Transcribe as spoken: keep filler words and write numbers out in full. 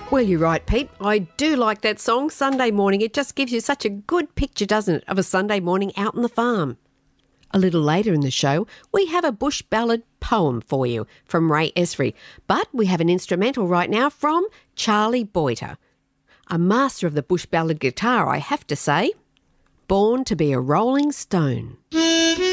Well, you're right, Pete. I do like that song, Sunday Morning. It just gives you such a good picture, doesn't it, of a Sunday morning out on the farm. A little later in the show, we have a bush ballad poem for you from Ray Esri, but we have an instrumental right now from Charlie Boyter, a master of the bush ballad guitar, I have to say. Born to be a rolling stone.